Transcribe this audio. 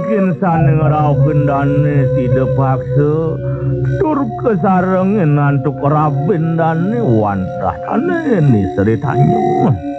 sana ngeraukeun dane tidak paksa tur ke sareng ngantuk rabin dane wantah tane ni ceritanya